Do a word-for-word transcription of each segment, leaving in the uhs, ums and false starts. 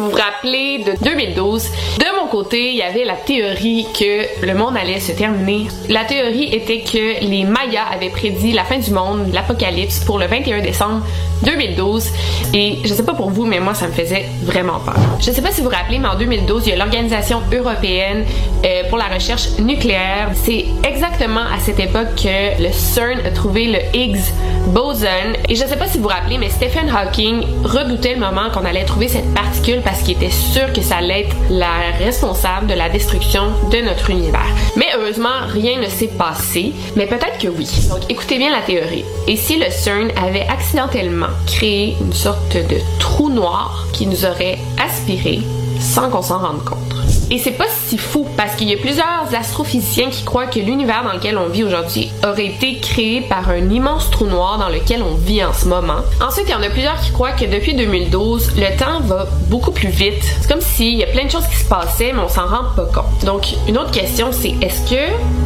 vous vous rappelez de deux mille douze, de mon côté, il y avait la théorie que le monde allait se terminer. La théorie était que les Mayas avaient prédit la fin du monde, l'apocalypse, pour le vingt et un décembre deux mille douze. Et je sais pas pour vous, mais moi, ça me faisait vraiment peur. Je sais pas si vous vous rappelez, mais en deux mille douze, il y a l'Organisation européenne euh, pour la recherche nucléaire. C'est exactement à cette époque que le CERN a trouvé le Higgs boson. Et je sais pas si vous vous rappelez, mais Stephen Hawking redoutait le moment qu'on allait trouver cette particule parce qu'il était sûr que ça allait être la responsable de la destruction de notre univers. Mais heureusement, rien ne s'est passé, mais peut-être que oui. Donc écoutez bien la théorie. Et si le CERN avait accidentellement créé une sorte de trou noir qui nous aurait aspiré sans qu'on s'en rende compte? Et c'est pas si fou parce qu'il y a plusieurs astrophysiciens qui croient que l'univers dans lequel on vit aujourd'hui aurait été créé par un immense trou noir dans lequel on vit en ce moment. Ensuite, il y en a plusieurs qui croient que depuis deux mille douze, le temps va beaucoup plus vite. C'est comme s'il y a plein de choses qui se passaient, mais on s'en rend pas compte. Donc, une autre question, c'est est-ce que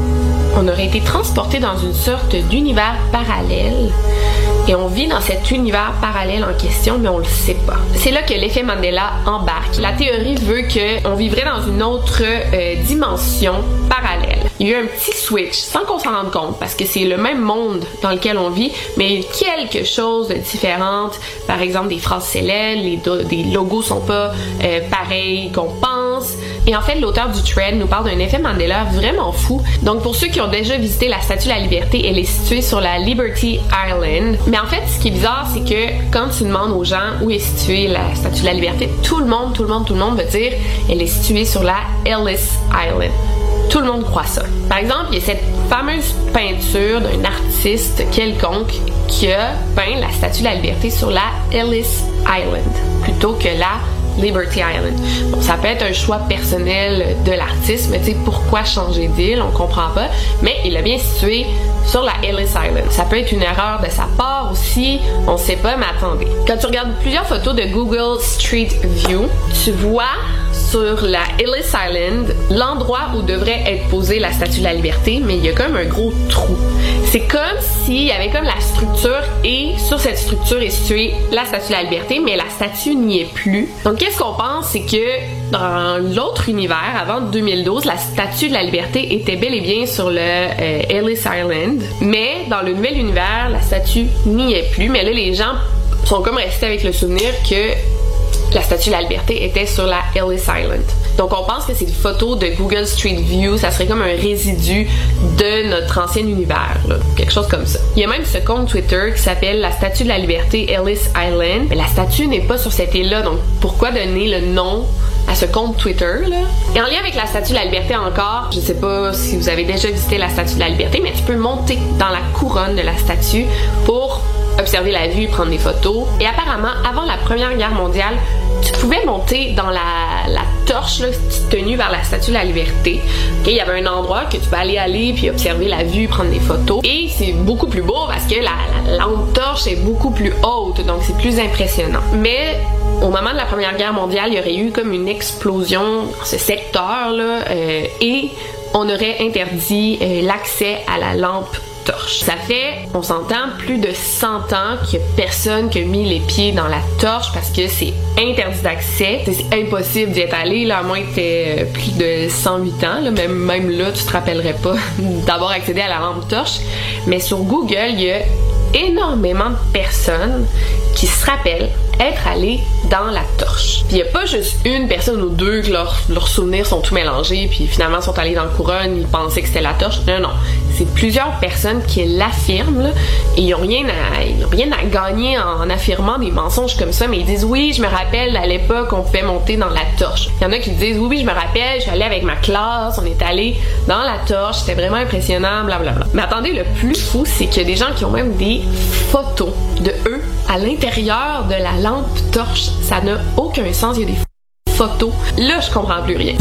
on aurait été transporté dans une sorte d'univers parallèle et on vit dans cet univers parallèle en question, mais on le sait pas. C'est là que l'effet Mandela embarque. La théorie veut qu'on vivrait dans une autre euh, dimension parallèle. Il y a eu un petit switch sans qu'on s'en rende compte parce que c'est le même monde dans lequel on vit, mais quelque chose de différent. Par exemple, des phrases célèbres, les do- des logos sont pas euh, pareils qu'on pense. Et en fait, l'auteur du thread nous parle d'un effet Mandela vraiment fou. Donc, pour ceux qui ont déjà visité la Statue de la Liberté, elle est située sur la Liberty Island. Mais en fait, ce qui est bizarre, c'est que quand tu demandes aux gens où est située la Statue de la Liberté, tout le monde, tout le monde, tout le monde va dire elle est située sur la Ellis Island. Tout le monde croit ça. Par exemple, il y a cette fameuse peinture d'un artiste quelconque qui a peint la Statue de la Liberté sur la Ellis Island plutôt que la Liberty Island. Bon, ça peut être un choix personnel de l'artiste, mais tu sais, pourquoi changer d'île, on comprend pas, mais il l'a bien situé sur la Ellis Island. Ça peut être une erreur de sa part aussi, on sait pas, mais attendez. Quand tu regardes plusieurs photos de Google Street View, tu vois sur la Ellis Island l'endroit où devrait être posée la Statue de la Liberté, mais il y a comme un gros trou. C'est comme s'il y avait comme la structure et sur cette structure est située la Statue de la Liberté, mais la statue n'y est plus. Donc qu'est-ce qu'on pense, c'est que dans l'autre univers, avant deux mille douze, la Statue de la Liberté était bel et bien sur le euh, Ellis Island, mais dans le nouvel univers, la statue n'y est plus, mais là les gens sont comme restés avec le souvenir que la Statue de la Liberté était sur la Ellis Island. Donc on pense que c'est une photo de Google Street View, ça serait comme un résidu de notre ancien univers, là, quelque chose comme ça. Il y a même ce compte Twitter qui s'appelle la Statue de la Liberté Ellis Island, mais la statue n'est pas sur cette île-là, donc pourquoi donner le nom à ce compte Twitter, là? Et en lien avec la Statue de la Liberté encore, je sais pas si vous avez déjà visité la Statue de la Liberté, mais tu peux monter dans la couronne de la statue pour observer la vue, prendre des photos. Et apparemment, avant la Première Guerre mondiale, tu pouvais monter dans la, la torche là, tenue vers la Statue de la Liberté. Okay, il y avait un endroit que tu peux aller aller puis observer la vue, prendre des photos. Et c'est beaucoup plus beau parce que la, la lampe torche est beaucoup plus haute, donc c'est plus impressionnant. Mais au moment de la Première Guerre mondiale, il y aurait eu comme une explosion dans ce secteur-là euh, et on aurait interdit euh, l'accès à la lampe torche. Ça fait, on s'entend, plus de cent ans qu'il y a personne qui a mis les pieds dans la torche parce que c'est interdit d'accès. C'est impossible d'y être allé, là, à moins que t'aies plus de cent huit ans. Là, même, même là, tu te rappellerais pas d'avoir accédé à la lampe torche. Mais sur Google, il y a énormément de personnes qui se rappellent être allées dans la torche. Puis il n'y a pas juste une personne ou deux que leurs leurs souvenirs sont tout mélangés puis finalement sont allés dans le couronne, ils pensaient que c'était la torche. Non, non. C'est plusieurs personnes qui l'affirment là, et ils n'ont rien, rien à gagner en, en affirmant des mensonges comme ça, mais ils disent oui, je me rappelle à l'époque on pouvait monter dans la torche. Il y en a qui disent oui, oui, je me rappelle, je suis allée avec ma classe, on est allé dans la torche, c'était vraiment impressionnant, blablabla. Mais attendez, le plus fou, c'est qu'il y a des gens qui ont même des photos de eux à l'intérieur de la lampe torche. Ça n'a aucun sens, il y a des photos. Là, je comprends plus rien.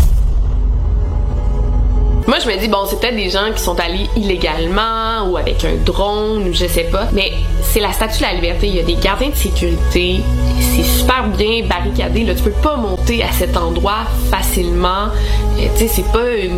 Moi, je me dis, bon, c'est peut-être des gens qui sont allés illégalement ou avec un drone ou je sais pas, mais c'est la Statue de la Liberté, il y a des gardiens de sécurité, c'est super bien barricadé, là, tu peux pas monter à cet endroit facilement, tu sais, c'est pas une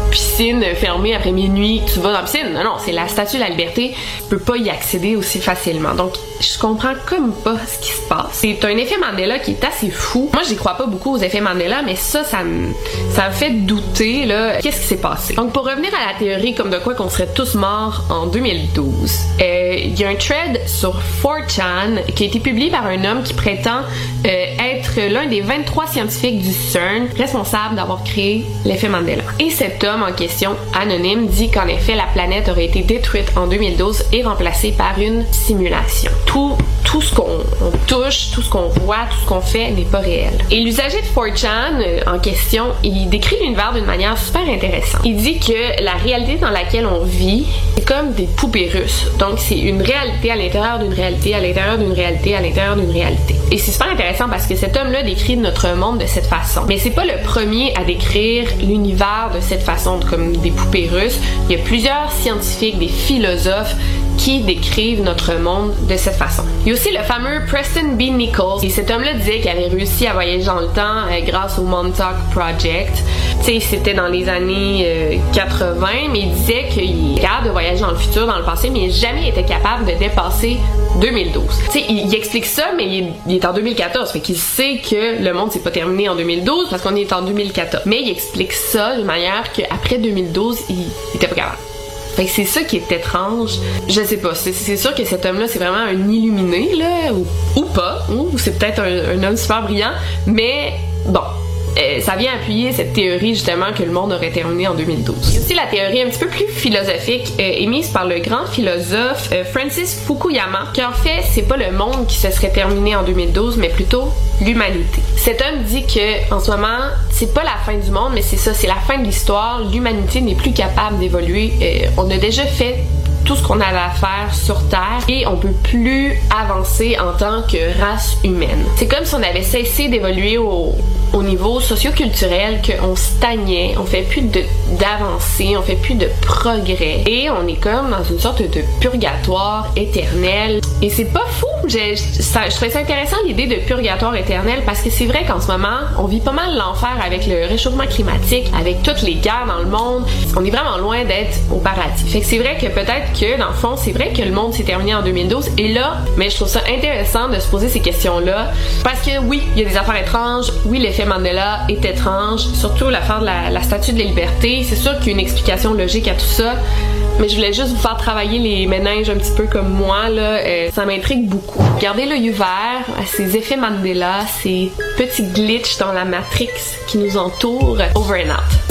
piscine fermée après minuit, tu vas dans la piscine. Non, non, c'est la Statue de la Liberté. Tu peux pas y accéder aussi facilement. Donc, je comprends comme pas ce qui se passe. C'est un effet Mandela qui est assez fou. Moi, j'y crois pas beaucoup aux effets Mandela, mais ça, ça me, ça me fait douter, là, qu'est-ce qui s'est passé. Donc, pour revenir à la théorie comme de quoi qu'on serait tous morts en deux mille douze, il euh, y a un thread sur four chan qui a été publié par un homme qui prétend euh, être l'un des vingt-trois scientifiques du CERN responsables d'avoir créé l'effet Mandela. Et cet homme en question, anonyme, dit qu'en effet, la planète aurait été détruite en deux mille douze et remplacée par une simulation. Tout, tout ce qu'on on touche, tout ce qu'on voit, tout ce qu'on fait n'est pas réel. Et l'usager de four chan euh, en question, il décrit l'univers d'une manière super intéressante. Il dit que la réalité dans laquelle on vit, c'est comme des poupées russes. Donc, c'est une réalité à l'intérieur d'une réalité, à l'intérieur d'une réalité, à l'intérieur d'une réalité. Et c'est super intéressant parce que cet homme-là décrit notre monde de cette façon. Mais c'est pas le premier à décrire l'univers de cette façon, comme des poupées russes. Il y a plusieurs scientifiques, des philosophes qui décrivent notre monde de cette façon. Il y a aussi le fameux Preston B. Nichols, et cet homme-là disait qu'il avait réussi à voyager dans le temps euh, grâce au Montauk Project. Tu sais, c'était dans les années euh, quatre-vingts, mais il disait qu'il est capable de voyager dans le futur, dans le passé, mais il n'a jamais été capable de dépasser deux mille douze. Tu sais, il, il explique ça, mais il est, il est en deux mille quatorze, fait qu'il sait que le monde s'est pas terminé en deux mille douze parce qu'on est en deux mille quatorze. Mais il explique ça de manière qu'après deux mille douze, il, il était pas capable. Fait que c'est ça qui est étrange. Je sais pas, c'est, c'est sûr que cet homme-là, c'est vraiment un illuminé, là, ou, ou pas, ou c'est peut-être un, un homme super brillant, mais bon. Euh, ça vient appuyer cette théorie justement que le monde aurait terminé en deux mille douze. Il y a aussi la théorie un petit peu plus philosophique euh, émise par le grand philosophe euh, Francis Fukuyama, qu'en fait c'est pas le monde qui se serait terminé en deux mille douze mais plutôt l'humanité. Cet homme dit que en ce moment c'est pas la fin du monde mais c'est ça, c'est la fin de l'histoire. L'humanité n'est plus capable d'évoluer. Euh, on a déjà fait tout ce qu'on avait à faire sur Terre et on peut plus avancer en tant que race humaine. C'est comme si on avait cessé d'évoluer au, au niveau socio-culturel, qu'on stagnait, on fait plus de, d'avancées, on fait plus de progrès et on est comme dans une sorte de purgatoire éternel. Et c'est pas fou, je, ça, je trouvais ça intéressant l'idée de purgatoire éternel parce que c'est vrai qu'en ce moment, on vit pas mal l'enfer avec le réchauffement climatique, avec toutes les guerres dans le monde. On est vraiment loin d'être au paradis. Fait que c'est vrai que peut-être que dans le fond, c'est vrai que le monde s'est terminé en deux mille douze et là, mais je trouve ça intéressant de se poser ces questions-là parce que oui, il y a des affaires étranges, oui, l'effet Mandela est étrange, surtout l'affaire de la, la Statue de la Liberté. C'est sûr qu'il y a une explication logique à tout ça, mais je voulais juste vous faire travailler les méninges un petit peu comme moi, là. Euh, ça m'intrigue beaucoup. Gardez l'œil ouvert à ces effets Mandela, ces petits glitches dans la matrix qui nous entourent. Over and out.